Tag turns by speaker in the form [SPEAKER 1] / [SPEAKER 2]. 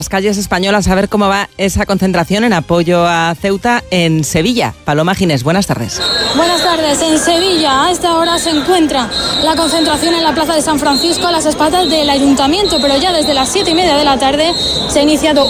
[SPEAKER 1] Las calles españolas, a ver cómo va esa concentración en apoyo a Ceuta en Sevilla. Paloma Ginés, buenas tardes.
[SPEAKER 2] Buenas tardes. En Sevilla a esta hora se encuentra la concentración en la Plaza de San Francisco a las espaldas del Ayuntamiento, pero ya desde las 7:30 de la tarde se ha iniciado